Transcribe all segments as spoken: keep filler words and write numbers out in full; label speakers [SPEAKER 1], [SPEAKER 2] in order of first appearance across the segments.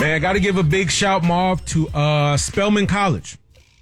[SPEAKER 1] Man, I got to give a big shout, Marv, to uh, Spelman College.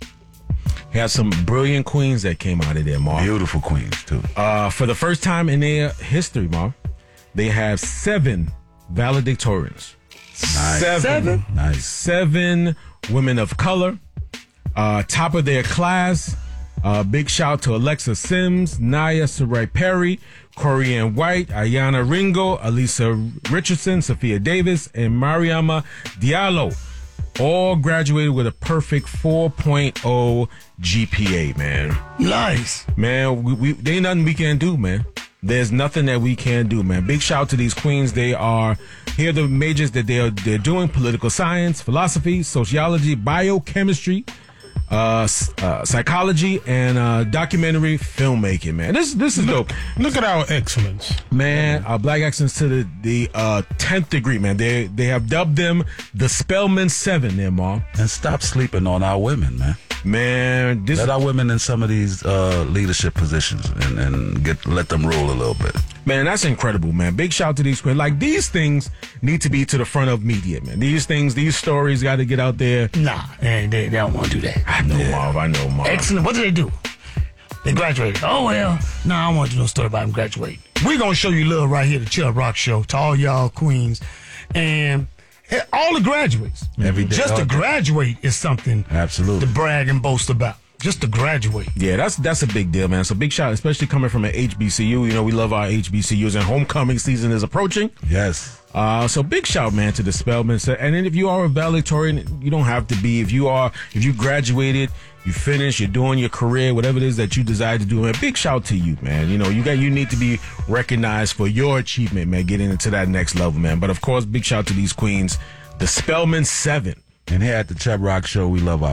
[SPEAKER 1] Had some brilliant queens that came out of there, Marv.
[SPEAKER 2] Beautiful queens, too.
[SPEAKER 1] Uh, for the first time in their history, Marv, they have seven valedictorians.
[SPEAKER 2] Nice.
[SPEAKER 1] Seven.
[SPEAKER 3] Seven?
[SPEAKER 2] Nice.
[SPEAKER 1] Seven women of color. Uh, top of their class. Uh, big shout to Alexa Sims, Naya Sarai Perry, Corianne White, Ayana Ringo, Alisa Richardson, Sophia Davis, and Mariama Diallo. All graduated with a perfect four point oh G P A, man.
[SPEAKER 3] Nice.
[SPEAKER 1] Man, we, we, there ain't nothing we can do, man. There's nothing that we can do, man. Big shout out to these queens. They are, here are the majors that they're, they're doing: political science, philosophy, sociology, biochemistry, uh, uh, psychology, and uh, documentary filmmaking, man. This this is
[SPEAKER 4] Look,
[SPEAKER 1] dope.
[SPEAKER 4] look at our excellence.
[SPEAKER 1] Man, our black excellence to the the uh, tenth degree, man. They they have dubbed them the Spelman Seven, there, Mom.
[SPEAKER 2] And stop sleeping on our women, man.
[SPEAKER 1] Man, this
[SPEAKER 2] Let our women in some of these uh, leadership positions and, and get let them rule a little bit.
[SPEAKER 1] Man, that's incredible, man. Big shout out to these queens. Like, these things need to be to the front of media, man. These things, these stories got to get out there.
[SPEAKER 3] Nah, they, they, they don't want to do that.
[SPEAKER 1] I know, Marv. I know, Marv.
[SPEAKER 3] Excellent. What did they do? They graduated. Oh, well, no, nah, I don't want to do no story about them graduating. We're going to show you love right here, the Chubb Rock Show, to all y'all queens. And all the graduates.
[SPEAKER 2] Every day,
[SPEAKER 3] Just
[SPEAKER 2] all
[SPEAKER 3] to
[SPEAKER 2] day.
[SPEAKER 3] graduate is something
[SPEAKER 2] Absolutely.
[SPEAKER 3] to brag and boast about. Just to graduate.
[SPEAKER 1] Yeah, that's that's a big deal, man. So big shout, especially coming from an H B C U. You know, we love our H B C Us, and homecoming season is approaching.
[SPEAKER 2] Yes.
[SPEAKER 1] Uh, so big shout, man, to the Spelman. So, and then if you are a valedictorian, you don't have to be. If you are, if you graduated, you finished, you're doing your career, whatever it is that you desire to do, man, big shout to you, man. You know, you got, you need to be recognized for your achievement, man, getting into that next level, man. But of course, big shout to these queens, the Spelman Seven.
[SPEAKER 2] And here at the Chubb Rock Show, we love our